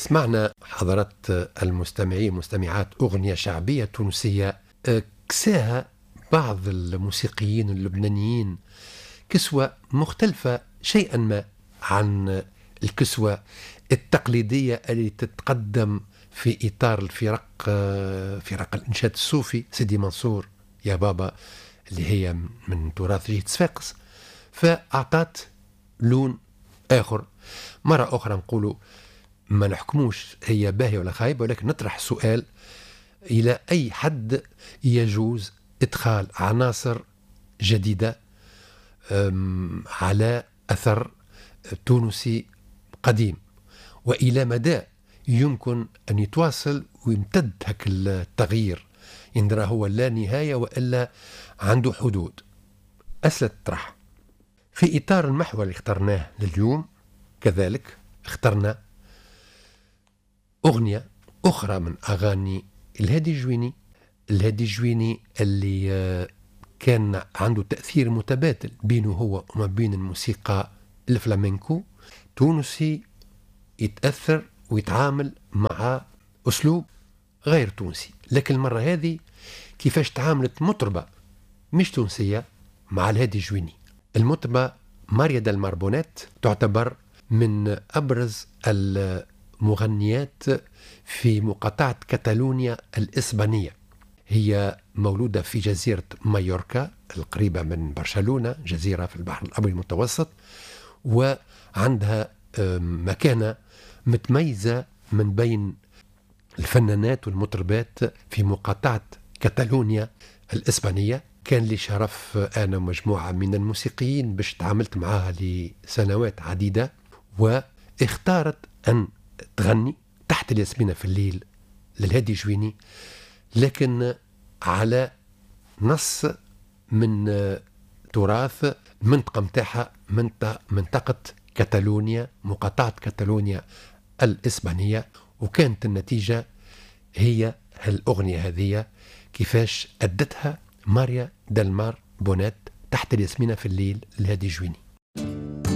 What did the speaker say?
سمعنا حضرات المستمعين والمستمعات أغنية شعبية تونسية كساها بعض الموسيقيين اللبنانيين كسوة مختلفة شيئا ما عن الكسوة التقليدية اللي تتقدم في إطار فرق الإنشاد الصوفي سيدي منصور يا بابا اللي هي من تراث جيد صفاقس، فأعطت لون آخر. مرة أخرى نقولوا ما نحكموش هي باهية ولا خايبة، ولكن نطرح سؤال إلى أي حد يجوز إدخال عناصر جديدة على أثر تونسي قديم، وإلى مدى يمكن أن يتواصل ويمتد هك التغيير، يندرى هو لا نهاية وإلا عنده حدود. أسئلة تطرح في إطار المحور اللي اخترناه لليوم. كذلك اخترنا أغنية أخرى من أغاني الهادي الجويني. الهادي الجويني اللي كان عنده تأثير متبادل بينه هو وما بين الموسيقى الفلامنكو. تونسي يتأثر ويتعامل مع أسلوب غير تونسي، لكن المرة هذه كيفاش تعاملت مطربة مش تونسية مع الهادي الجويني. المطربة ماريا دال ماربونات تعتبر من أبرز المغنيات في مقاطعة كاتالونيا الإسبانية. هي مولودة في جزيرة مايوركا القريبة من برشلونة، جزيرة في البحر الأبيض المتوسط، وعندها مكانة متميزة من بين الفنانات والمطربات في مقاطعة كاتالونيا الإسبانية. كان لي شرف أنا ومجموعة من الموسيقيين باش تعاملت معها لسنوات عديدة، واختارت أن تغني تحت الياسمينة في الليل للهادي جويني، لكن على نص من تراث المنطقة متاعها، منطقة كاتالونيا، مقاطعة كاتالونيا الإسبانية. وكانت النتيجة هي الأغنية هذه كيفاش أدتها ماريا دالمار بونات تحت الياسمينة في الليل للهادي جويني.